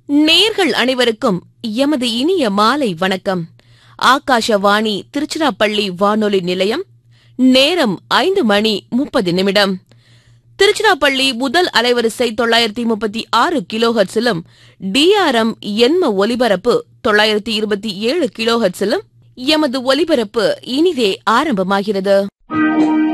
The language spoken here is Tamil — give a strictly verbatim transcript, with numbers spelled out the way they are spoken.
நேயர்கள் அனைவருக்கும் எமது இனிய மாலை வணக்கம். ஆகாஷவாணி திருச்சிராப்பள்ளி வானொலி நிலையம். நேரம் ஐந்து மணி முப்பது நிமிடம். திருச்சிராப்பள்ளி முதல் அலைவரிசை தொள்ளாயிரத்தி முப்பத்தி ஆறு கிலோஹெர்ட்ஸிலும் டிஆர்எம் எண்ம ஒலிபரப்பு தொள்ளாயிரத்தி இருபத்தி ஏழு கிலோஹெர்ட்ஸிலும் எமது ஒலிபரப்பு இனிதே ஆரம்பமாகிறது.